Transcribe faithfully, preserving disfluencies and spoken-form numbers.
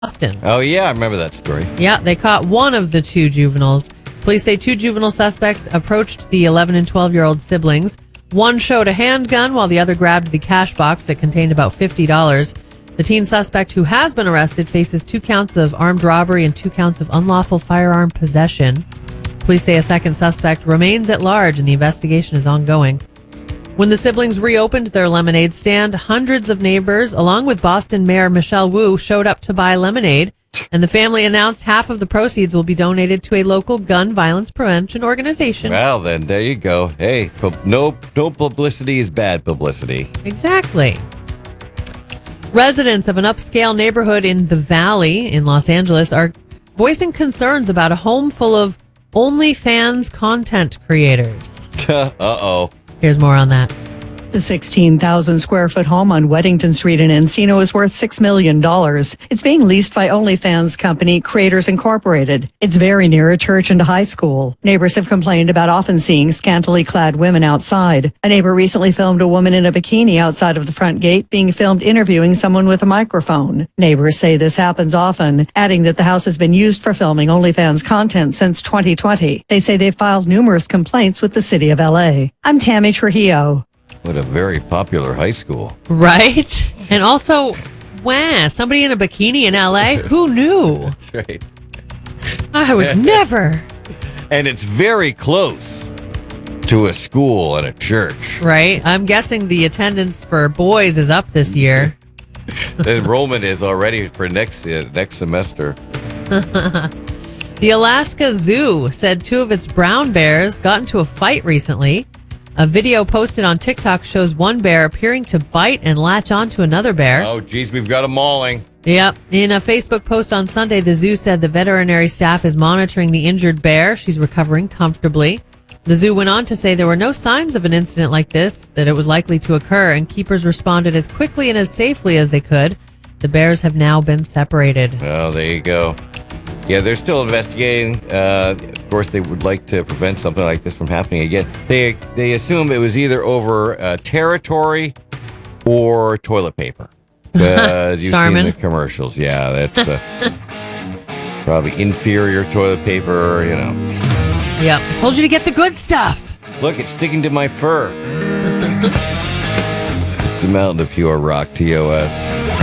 Boston. Oh, yeah, I remember that story. Yeah, they caught one of the two juveniles. Police say two juvenile suspects approached the eleven and twelve-year-old siblings. One showed a handgun while the other grabbed the cash box that contained about fifty dollars. The teen suspect, who has been arrested, faces two counts of armed robbery and two counts of unlawful firearm possession. Police say a second suspect remains at large and the investigation is ongoing. When the siblings reopened their lemonade stand, hundreds of neighbors, along with Boston Mayor Michelle Wu, showed up to buy lemonade, and the family announced half of the proceeds will be donated to a local gun violence prevention organization. Well, then, there you go. Hey, pub- no, no publicity is bad publicity. Exactly. Residents of an upscale neighborhood in the Valley in Los Angeles are voicing concerns about a home full of OnlyFans content creators. Uh-oh. Here's more on that. The sixteen thousand square foot home on Weddington Street in Encino is worth six million dollars. It's being leased by OnlyFans company Creators Incorporated. It's very near a church and a high school. Neighbors have complained about often seeing scantily clad women outside. A neighbor recently filmed a woman in a bikini outside of the front gate being filmed interviewing someone with a microphone. Neighbors say this happens often, adding that the house has been used for filming OnlyFans content since twenty twenty. They say they've filed numerous complaints with the city of L A. I'm Tammy Trujillo. What a very popular high school. Right? And also, wow, somebody in a bikini in L A? Who knew? That's right. I would never. And it's very close to a school and a church. Right? I'm guessing the attendance for boys is up this year. The enrollment is already for next uh, next semester. The Alaska Zoo said two of its brown bears got into a fight recently. A video posted on TikTok shows one bear appearing to bite and latch onto another bear. Oh, geez, we've got a mauling. Yep. In a Facebook post on Sunday, the zoo said the veterinary staff is monitoring the injured bear. She's recovering comfortably. The zoo went on to say there were no signs of an incident like this, that it was likely to occur, and keepers responded as quickly and as safely as they could. The bears have now been separated. Oh, there you go. Yeah, they're still investigating. Uh, of course, they would like to prevent something like this from happening again. They they assume it was either over uh, territory or toilet paper. Uh, you've Charmin. seen the commercials. Yeah, that's uh, probably inferior toilet paper, you know. Yep. I told you to get the good stuff. Look, it's sticking to my fur. It's a mountain of pure rock, T O S.